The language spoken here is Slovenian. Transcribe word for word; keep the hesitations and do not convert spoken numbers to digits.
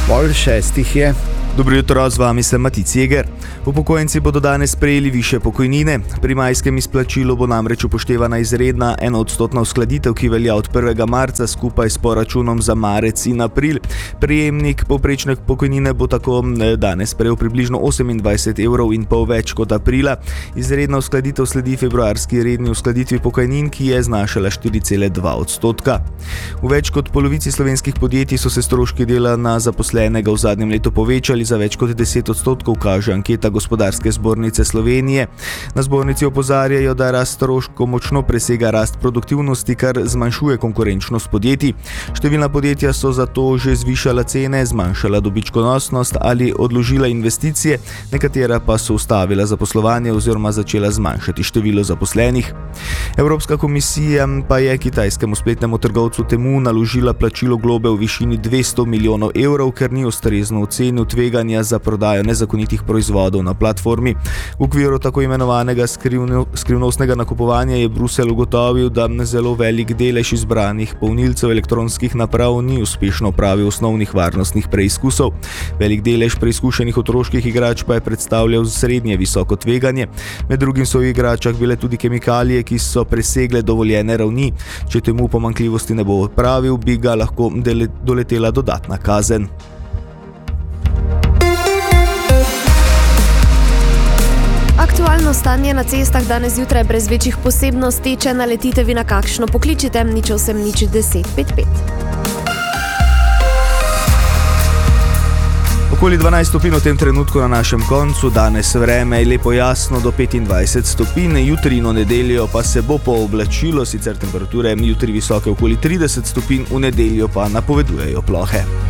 Pol šestih je. Dobro jutro, z vami sem Matic Jeger. Upokojenci bodo danes prejeli višje pokojnine. Pri majskem izplačilu bo namreč upoštevana izredna enoodstotna uskladitev, ki velja od prvega marca skupaj s poračunom za marec in april. Prejemnik povprečne pokojnine bo tako danes prejel približno osemindvajset evrov in pol več kot aprila. Izredna uskladitev sledi februarski redni uskladitvi pokojnin, ki je znašala štiri cele dva odstotka. V več kot polovici slovenskih podjetij so se stroški dela na zaposlenega v zadnjem letu povečali za več kot deset odstotkov, kaže anketa Gospodarske zbornice Slovenije. Na zbornici opozarjajo, da rast stroškov močno presega rast produktivnosti, kar zmanjšuje konkurenčnost podjetij. Številna podjetja so zato že zvišala cene, zmanjšala dobičkonosnost ali odložila investicije, nekatera pa so ustavila zaposlovanje oziroma začela zmanjšati število zaposlenih. Evropska komisija pa je kitajskemu spletnemu trgovcu Temu naložila plačilo globe v višini dvesto milijonov evrov, ker ni ustrezno ocenil tveganja za prodajo nezakonitih proizvodov na platformi. V okviru tako imenovanega skrivno, skrivnostnega nakupovanja je Bruselj ugotovil, da zelo velik delež izbranih polnilcev elektronskih naprav ni uspešno opravil osnovnih varnostnih preizkusov. Velik delež preizkušenih otroških igrač pa je predstavljal srednje visoko tveganje. Med drugim so v igračah bile tudi kemikalije, ki so presegle dovoljene ravni. Če Temu pomanjkljivosti ne bo odpravil, bi ga lahko dele, doletela dodatna kazen. Aktualno stanje na cestah danes zjutraj brez večjih posebnosti. Če naletite vi na kakšno, pokličite nič osem nič deset pet pet. Okoli dvanajst stopinj v tem trenutku na našem koncu, danes vreme je lepo jasno do petindvajset stopinj, jutri in v nedeljo pa se bo pooblačilo, sicer temperature jutri visoke okoli trideset stopinj, v nedeljo pa napovedujejo plohe.